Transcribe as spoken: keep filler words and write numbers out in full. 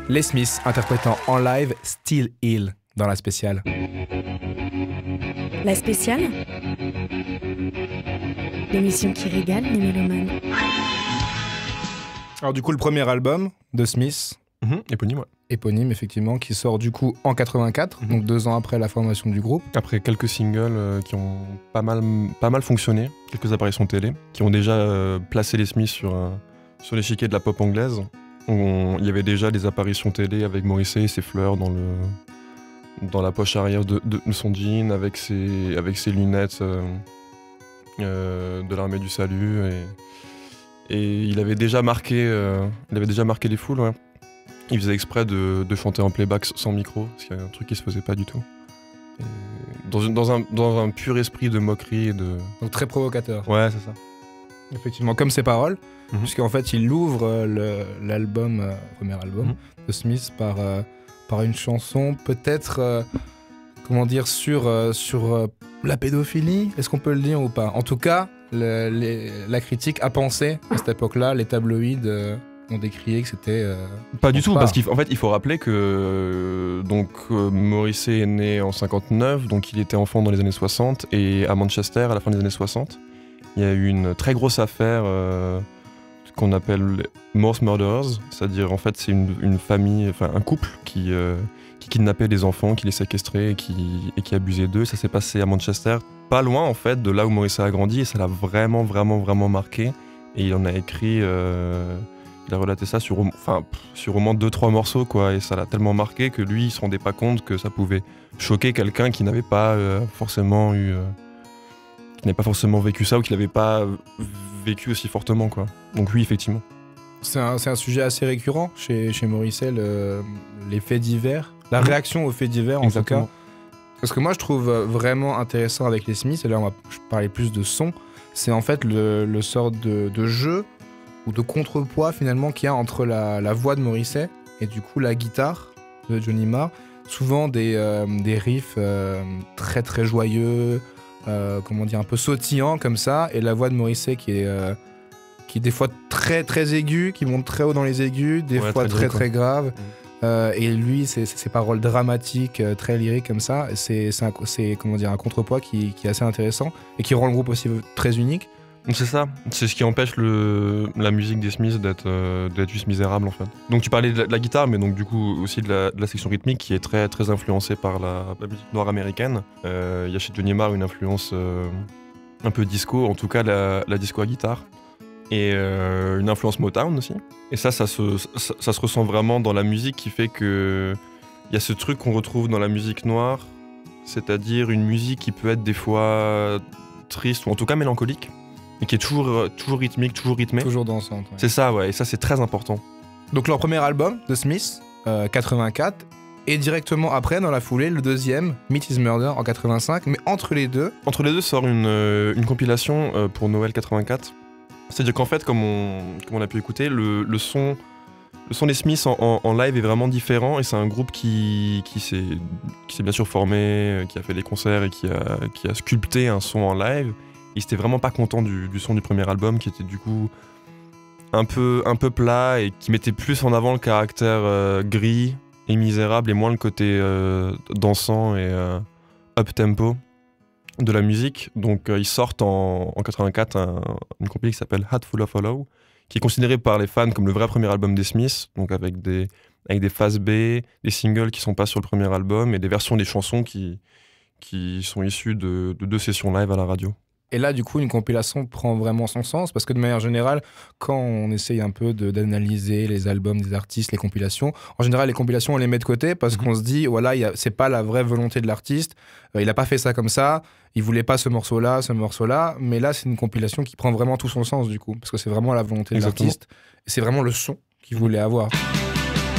Les Smiths interprétant en live Still Ill dans la spéciale. La spéciale, l'émission qui régale les mélomanes. Alors du coup, le premier album de Smith, mmh, éponyme, ouais. éponyme effectivement, qui sort du coup en quatre-vingt-quatre, mmh. donc deux ans après la formation du groupe. Après quelques singles euh, qui ont pas mal, pas mal fonctionné, quelques apparitions télé, qui ont déjà euh, placé les Smiths sur, euh, sur l'échiquier de la pop anglaise. On, il y avait déjà des apparitions télé avec Morrissey et ses fleurs dans, le, dans la poche arrière de, de, de son jean, avec ses, avec ses lunettes euh, euh, de l'armée du salut. Et, et il avait déjà marqué, euh, il avait déjà marqué les foules, ouais. Il faisait exprès de, de chanter en playback sans micro, ce qui est un truc qui se faisait pas du tout. Et dans, une, dans, un, dans un pur esprit de moquerie et de... Donc très provocateur. Ouais, c'est ça. Effectivement, comme ses paroles, mmh. puisqu'en fait il ouvre le, l'album, euh, premier album mmh. de Smith par, euh, par une chanson peut-être, euh, comment dire, sur, euh, sur euh, la pédophilie, est-ce qu'on peut le dire ou pas? En tout cas, le, les, la critique a pensé à cette époque-là, les tabloïds euh, ont décrié que c'était... Euh, pas du tout, pas. Parce qu'en fait il faut rappeler que euh, donc, euh, Morrissey est né en cinquante-neuf, donc il était enfant dans les années soixante, et à Manchester à la fin des années soixante. Il y a eu une très grosse affaire euh, qu'on appelle Morse Murderers, c'est-à-dire en fait c'est une, une famille, enfin un couple qui, euh, qui kidnappait des enfants, qui les séquestrait et qui, et qui abusait d'eux. Ça s'est passé à Manchester, pas loin en fait de là où Morrissey a grandi, et ça l'a vraiment vraiment vraiment marqué. Et il en a écrit, euh, il a relaté ça sur, enfin, sur au moins deux trois morceaux quoi, et ça l'a tellement marqué que lui il se rendait pas compte que ça pouvait choquer quelqu'un qui n'avait pas euh, forcément eu... Euh, qui n'avait pas forcément vécu ça ou qui l'avait pas vécu aussi fortement, quoi. Donc oui, effectivement. C'est un, c'est un sujet assez récurrent chez, chez Morrissey, le, les faits divers, la mmh. réaction aux faits divers en Exactement. tout cas. Parce que moi je trouve vraiment intéressant avec les Smiths, et là on va parler plus de son, c'est en fait le, le sort de, de jeu ou de contrepoids finalement qu'il y a entre la, la voix de Morrissey et du coup la guitare de Johnny Marr. Souvent des, euh, des riffs euh, très très joyeux, Euh, comment dire, un peu sautillant comme ça, et la voix de Morrissey qui est, euh, qui est des fois très très aiguë, qui monte très haut dans les aigus, des ouais, fois très très, très grave. Mmh. Euh, et lui, c'est, c'est ses paroles dramatiques, euh, très lyriques comme ça, c'est, c'est, un, c'est comment dire, un contrepoids qui, qui est assez intéressant et qui rend le groupe aussi très unique. C'est ça, c'est ce qui empêche le, la musique des Smiths d'être, euh, d'être juste misérable en fait. Donc tu parlais de la, de la guitare, mais donc du coup aussi de la, de la section rythmique qui est très, très influencée par la, la musique noire américaine. Il euh, y a chez Johnny Marr une influence euh, un peu disco, en tout cas la, la disco à guitare. Et euh, une influence Motown aussi. Et ça, ça se, ça, ça se ressent vraiment dans la musique, qui fait que il y a ce truc qu'on retrouve dans la musique noire, c'est-à-dire une musique qui peut être des fois triste ou en tout cas mélancolique, mais qui est toujours, toujours rythmique, toujours rythmée. Toujours dansante. Ouais. C'est ça, ouais, et ça c'est très important. Donc leur premier album de Smith, euh, quatre-vingt-quatre, et directement après, dans la foulée, le deuxième, Meat is Murder en quatre-vingt-cinq, mais entre les deux... Entre les deux sort une, euh, une compilation euh, pour Noël quatre-vingt-quatre. C'est-à-dire qu'en fait, comme on, comme on a pu écouter, le, le, son, le son des Smiths en, en, en live est vraiment différent, et c'est un groupe qui, qui, s'est, qui s'est bien sûr formé, qui a fait des concerts et qui a, qui a sculpté un son en live. Ils étaient vraiment pas contents du, du son du premier album, qui était du coup un peu, un peu plat et qui mettait plus en avant le caractère euh, gris et misérable et moins le côté euh, dansant et euh, up-tempo de la musique. Donc euh, ils sortent en, en quatre-vingt-quatre un, une compilation qui s'appelle Hat Full of Hollow, qui est considéré par les fans comme le vrai premier album des Smiths, donc avec des, avec des phases B, des singles qui sont pas sur le premier album et des versions des chansons qui, qui sont issues de, de deux sessions live à la radio. Et là, du coup, une compilation prend vraiment son sens, parce que de manière générale, quand on essaye un peu de, d'analyser les albums des artistes, les compilations, en général, les compilations, on les met de côté parce mmh. qu'on se dit, voilà, y a, c'est pas la vraie volonté de l'artiste, euh, il a pas fait ça comme ça, il voulait pas ce morceau-là, ce morceau-là, mais là, c'est une compilation qui prend vraiment tout son sens, du coup, parce que c'est vraiment la volonté de Exactement. l'artiste, et c'est vraiment le son qu'il voulait avoir.